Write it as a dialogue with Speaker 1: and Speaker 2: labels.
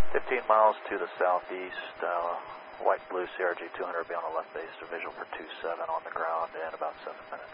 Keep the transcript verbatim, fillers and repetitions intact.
Speaker 1: fifteen miles to the southeast, uh, white blue C R J two hundred will be on the left base, so visual for two seven on the ground in about seven minutes.